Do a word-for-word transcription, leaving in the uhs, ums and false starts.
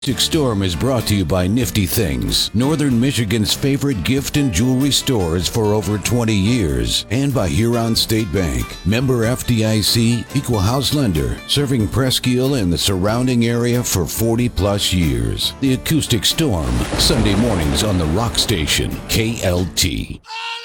Acoustic Storm is brought to you by Nifty Things, Northern Michigan's favorite gift and jewelry stores for over twenty years, and by Huron State Bank, member F D I C, equal house lender, serving Presque Isle and the surrounding area for forty plus years. The Acoustic Storm, Sunday mornings on the Rock Station, K L T.